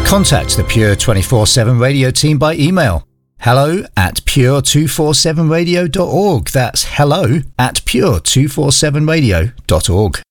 Contact the Pure 24/7 Radio team by email hello@pure247radio.org. That's hello@pure247radio.org.